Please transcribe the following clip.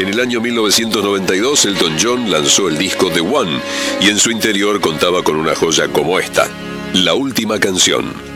En el año 1992, Elton John lanzó el disco The One y en su interior contaba con una joya como esta, La Última Canción.